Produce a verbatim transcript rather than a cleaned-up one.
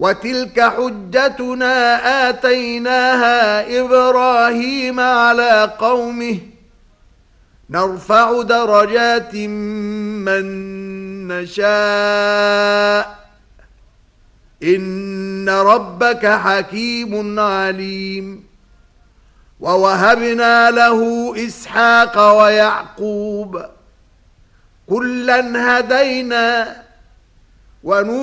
وتلك حجتنا آتيناها إبراهيم على قومه نرفع درجات من نشاء إن ربك حكيم عليم. ووهبنا له إسحاق ويعقوب كلا هدينا ونوحا